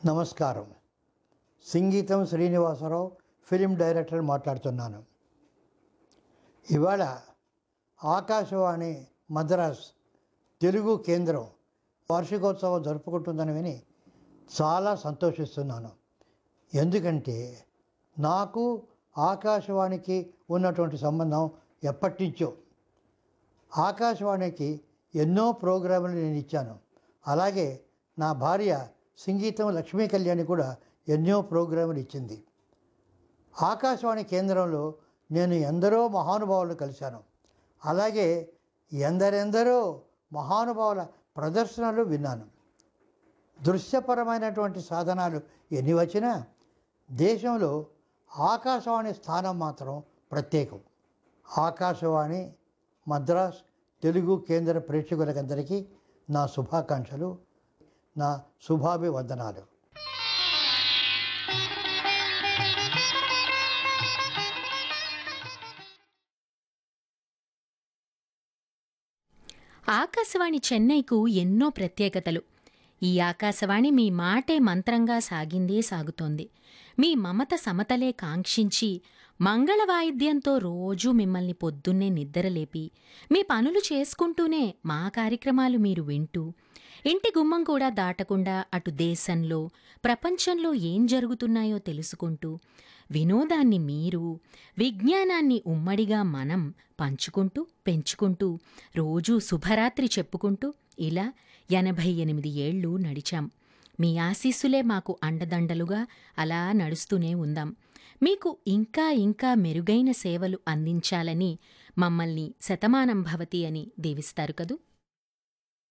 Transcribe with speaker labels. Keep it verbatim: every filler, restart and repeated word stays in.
Speaker 1: నమస్కారం. సంగీతం Srinivasarao, film director మాట్లాడుతున్నాను. ఇవాళ ఆకాశవాణి మద్రాస్ తెలుగు కేంద్రం వార్షికోత్సవం జరుపుకుంటుందని విని చాలా సంతోషిస్తున్నాను. ఎందుకంటే నాకు ఆకాశవాణికి ఉన్నటువంటి సంబంధం ఎప్పటి నుంచో. ఆకాశవాణికి ఎన్నో ప్రోగ్రాములు నేను ఇచ్చాను. అలాగే నా భార్య సంగీతం లక్ష్మీ కళ్యాణి కూడా ఎన్నో ప్రోగ్రాములు ఇచ్చింది. ఆకాశవాణి కేంద్రంలో నేను ఎందరో మహానుభావులను కలిశాను. అలాగే ఎందరెందరో మహానుభావుల ప్రదర్శనలు విన్నాను. దృశ్యపరమైనటువంటి సాధనాలు ఎన్ని వచ్చినా దేశంలో ఆకాశవాణి స్థానం మాత్రం ప్రత్యేకం. ఆకాశవాణి మద్రాస్ తెలుగు కేంద్ర ప్రేక్షకులకందరికీ నా శుభాకాంక్షలు, నా శుభాభివందనాలు.
Speaker 2: ఆకాశవాణి చెన్నైకు ఎన్నో ప్రత్యేకతలు. ఈ ఆకాశవాణి మీ మాటే మంత్రంగా సాగిందే సాగుతోంది. మీ మమత సమతలే కాంక్షించి మంగళ వాయిద్యంతో రోజూ మిమ్మల్ని పొద్దున్నే నిద్రలేపి మీ పనులు చేసుకుంటూనే మా కార్యక్రమాలు మీరు వింటూ ఇంటి గుమ్మం కూడా దాటకుండా అటు దేశంలో ప్రపంచంలో ఏం జరుగుతున్నాయో తెలుసుకుంటూ వినోదాన్ని మీరు, విజ్ఞానాన్ని ఉమ్మడిగా మనం పంచుకుంటూ పెంచుకుంటూ రోజూ శుభరాత్రి చెప్పుకుంటూ ఇలా ఎనభై ఎనిమిది ఏళ్ళు నడిచాం. మీ ఆశీస్సులే మాకు అండదండలుగా అలా నడుస్తూనే ఉందాం. మీకు ఇంకా ఇంకా మెరుగైన సేవలు అందించాలని మమ్మల్ని శతమానం భవతి అని దీవిస్తారు కదూ.